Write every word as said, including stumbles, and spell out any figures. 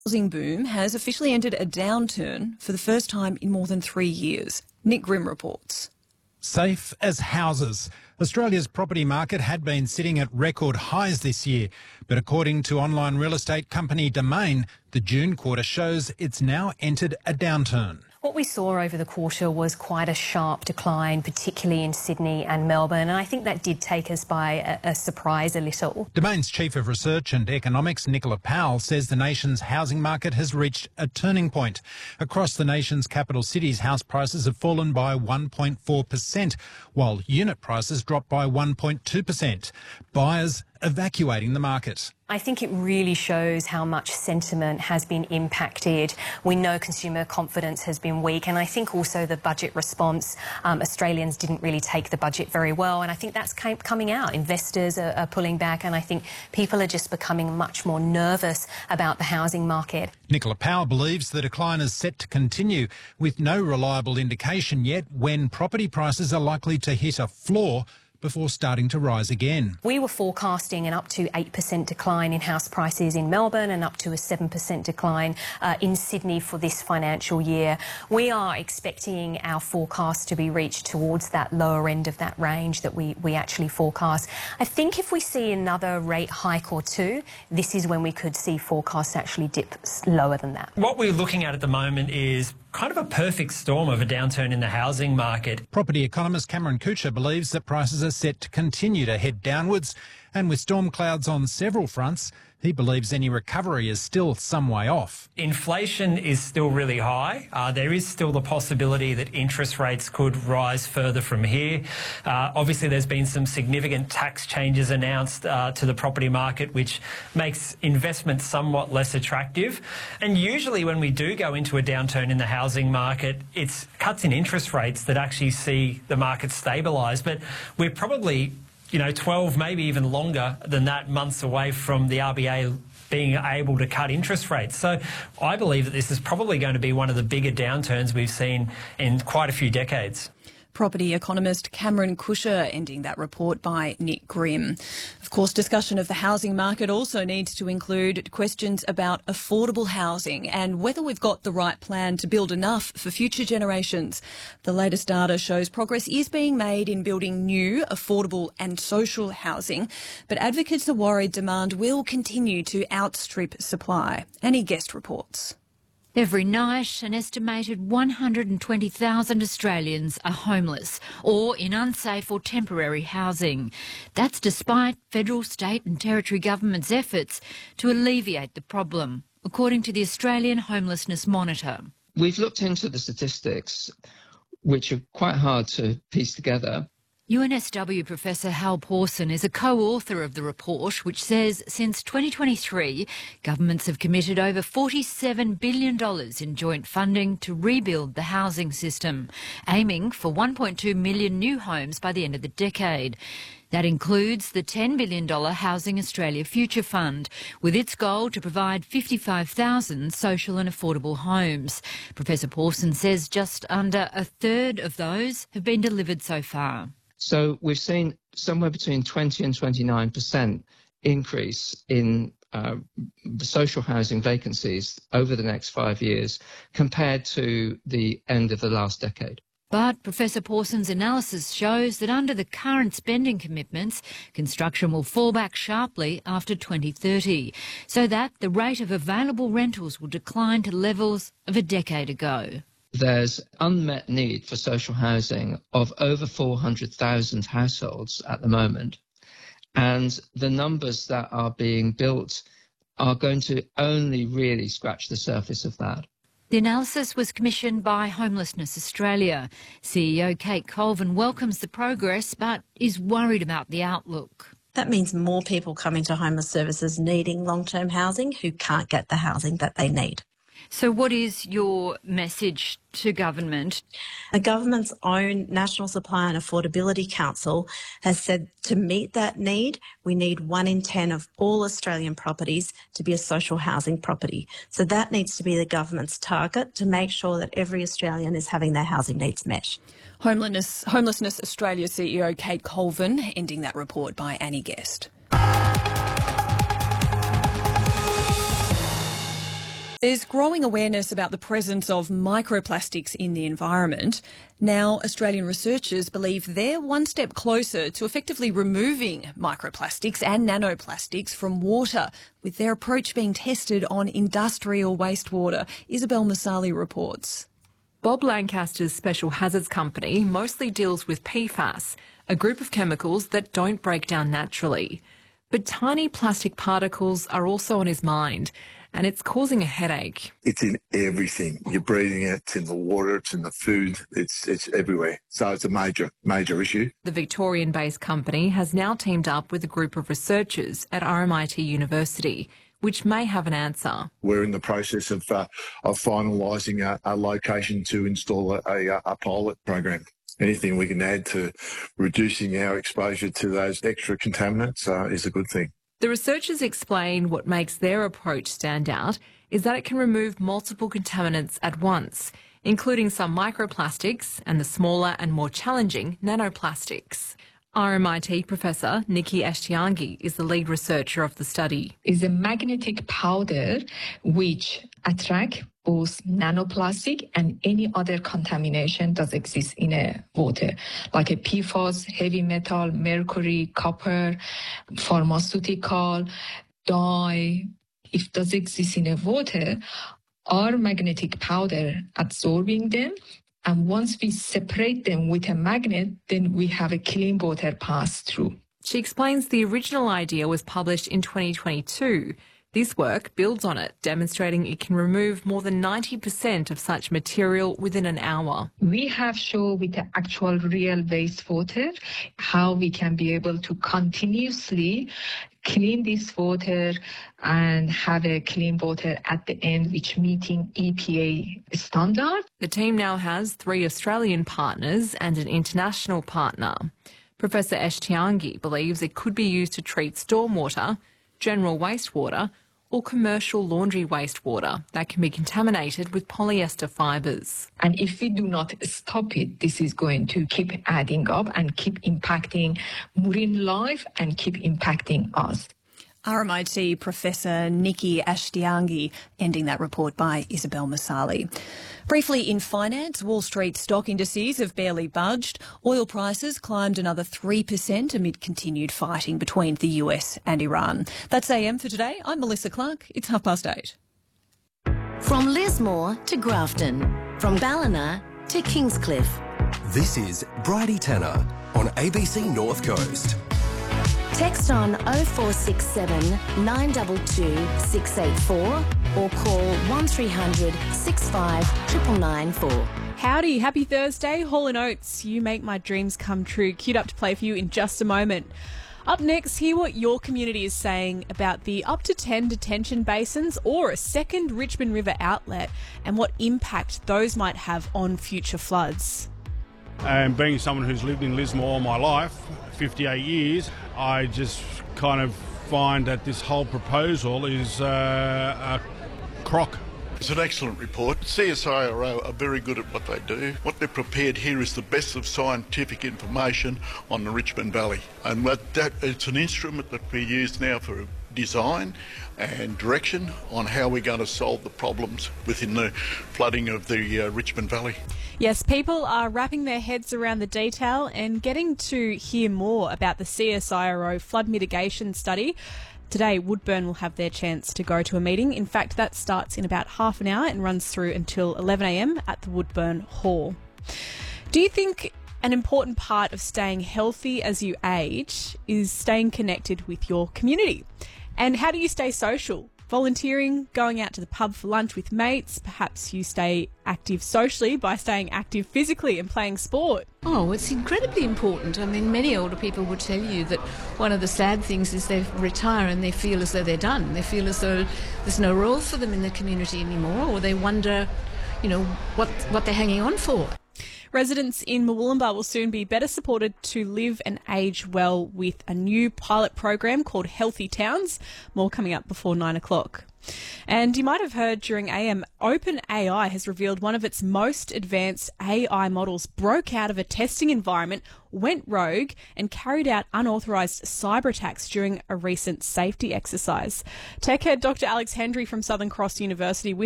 Housing boom has officially entered a downturn for the first time in more than three years. Nick Grimm reports. Safe as houses. Australia's property market had been sitting at record highs this year, but according to online real estate company Domain, the June quarter shows it's now entered a downturn. What we saw over the quarter was quite a sharp decline, particularly in Sydney and Melbourne, and I think that did take us by a, a surprise a little. Domain's Chief of Research and Economics, Nicola Powell, says the nation's housing market has reached a turning point. Across the nation's capital cities, house prices have fallen by one point four percent, while unit prices dropped by one point two percent. Buyers evacuating the market. I think it really shows how much sentiment has been impacted. We know consumer confidence has been weak, and I think also the budget response, um, Australians didn't really take the budget very well, and I think that's came, coming out. Investors are, are pulling back, and I think people are just becoming much more nervous about the housing market. Nicola Powell believes the decline is set to continue, with no reliable indication yet when property prices are likely to hit a floor before starting to rise again. We were forecasting an up to eight percent decline in house prices in Melbourne and up to a seven percent decline uh, in Sydney for this financial year. We are expecting our forecast to be reached towards that lower end of that range that we, we actually forecast. I think if we see another rate hike or two, this is when we could see forecasts actually dip lower than that. What we're looking at at the moment is kind of a perfect storm of a downturn in the housing market. Property economist Cameron Kuchar believes that prices are set to continue to head downwards, and with storm clouds on several fronts, he believes any recovery is still some way off. Inflation is still really high. Uh, there is still the possibility that interest rates could rise further from here. Uh, obviously, there's been some significant tax changes announced uh, to the property market, which makes investment somewhat less attractive. And usually when we do go into a downturn in the housing market, it's cuts in interest rates that actually see the market stabilise. But we're probably you know, twelve, maybe even longer than that, months away from the R B A being able to cut interest rates. So I believe that this is probably going to be one of the bigger downturns we've seen in quite a few decades. Property economist Cameron Kuchar ending that report by Nick Grimm. Of course, discussion of the housing market also needs to include questions about affordable housing and whether we've got the right plan to build enough for future generations. The latest data shows progress is being made in building new, affordable and social housing, but advocates are worried demand will continue to outstrip supply. Annie Guest reports. Every night, an estimated one hundred twenty thousand Australians are homeless or in unsafe or temporary housing. That's despite federal, state and territory governments' efforts to alleviate the problem, according to the Australian Homelessness Monitor. We've looked into the statistics, which are quite hard to piece together. U N S W Professor Hal Pawson is a co-author of the report, which says since twenty twenty-three, governments have committed over forty-seven billion dollars in joint funding to rebuild the housing system, aiming for one point two million new homes by the end of the decade. That includes the ten billion dollars Housing Australia Future Fund, with its goal to provide fifty-five thousand social and affordable homes. Professor Pawson says just under a third of those have been delivered so far. So we've seen somewhere between twenty and twenty-nine percent increase in uh, social housing vacancies over the next five years compared to the end of the last decade. But Professor Pawson's analysis shows that under the current spending commitments, construction will fall back sharply after twenty thirty, so that the rate of available rentals will decline to levels of a decade ago. There's unmet need for social housing of over four hundred thousand households at the moment, and the numbers that are being built are going to only really scratch the surface of that. The analysis was commissioned by Homelessness Australia. C E O Kate Colvin welcomes the progress but is worried about the outlook. That means more people coming to homeless services needing long-term housing who can't get the housing that they need. So what is your message to government? The government's own National Supply and Affordability Council has said to meet that need, we need one in ten of all Australian properties to be a social housing property. So that needs to be the government's target to make sure that every Australian is having their housing needs met. Homelessness, Homelessness Australia C E O Kate Colvin ending that report by Annie Guest. There's growing awareness about the presence of microplastics in the environment. Now, Australian researchers believe they're one step closer to effectively removing microplastics and nanoplastics from water, with their approach being tested on industrial wastewater. Isabel Masali reports. Bob Lancaster's Special Hazards Company mostly deals with P FAS, a group of chemicals that don't break down naturally. But tiny plastic particles are also on his mind, and it's causing a headache. It's in everything. You're breathing it, it's in the water, it's in the food, it's it's everywhere. So it's a major, major issue. The Victorian-based company has now teamed up with a group of researchers at R M I T University, which may have an answer. We're in the process of uh, of finalising a, a location to install a, a, a pilot program. Anything we can add to reducing our exposure to those extra contaminants uh, is a good thing. The researchers explain what makes their approach stand out is that it can remove multiple contaminants at once, including some microplastics and the smaller and more challenging nanoplastics. R M I T professor Nikki Ashtiangi is the lead researcher of the study. It's a magnetic powder which attracts both nanoplastic and any other contamination that exists in a water, like a P FAS, heavy metal, mercury, copper, pharmaceutical, dye. If it does exist in a water, our magnetic powder absorbing them, and once we separate them with a magnet, then we have a clean water pass through. She explains the original idea was published in twenty twenty-two. This work builds on it, demonstrating it can remove more than ninety percent of such material within an hour. We have shown with the actual real wastewater how we can be able to continuously clean this water and have a clean water at the end, which meeting E P A standard. The team now has three Australian partners and an international partner. Professor Ashtiangi believes it could be used to treat stormwater, general wastewater, or commercial laundry wastewater that can be contaminated with polyester fibres. And if we do not stop it, this is going to keep adding up and keep impacting marine life and keep impacting us. R M I T Professor Nikki Ashtiangi ending that report by Isabel Masali. Briefly in finance, Wall Street stock indices have barely budged. Oil prices climbed another three percent amid continued fighting between the U S and Iran. That's A M for today. I'm Melissa Clark. It's half past eight. From Lismore to Grafton, from Ballina to Kingscliff. This is Bridie Tanner on A B C North Coast. Text on oh four six seven, nine two two, six eight four or call one three hundred, six five nine nine four. Howdy, happy Thursday. Hall and Oates, You Make My Dreams Come True, queued up to play for you in just a moment. Up next, hear what your community is saying about the up to ten detention basins or a second Richmond River outlet and what impact those might have on future floods. And being someone who's lived in Lismore all my life, fifty-eight years, I just kind of find that this whole proposal is uh, a crock. It's an excellent report. C S I R O are very good at what they do. What they've prepared here is the best of scientific information on the Richmond Valley. And that, that it's an instrument that we use now for design and direction on how we're going to solve the problems within the flooding of the uh, Richmond Valley. Yes, people are wrapping their heads around the detail and getting to hear more about the C S I R O flood mitigation study. Today, Woodburn will have their chance to go to a meeting. In fact, that starts in about half an hour and runs through until eleven a m at the Woodburn Hall. Do you think an important part of staying healthy as you age is staying connected with your community? And how do you stay social? Volunteering, going out to the pub for lunch with mates, perhaps you stay active socially by staying active physically and playing sport. Oh, it's incredibly important. I mean, many older people would tell you that one of the sad things is they retire and they feel as though they're done. They feel as though there's no role for them in the community anymore, or they wonder, you know, what, what they're hanging on for. Residents in Murwillumbah will soon be better supported to live and age well with a new pilot program called Healthy Towns. More coming up before nine o'clock. And you might have heard during A M, OpenAI has revealed one of its most advanced A I models broke out of a testing environment, went rogue and carried out unauthorised cyber attacks during a recent safety exercise. Tech head Doctor Alex Hendry from Southern Cross University with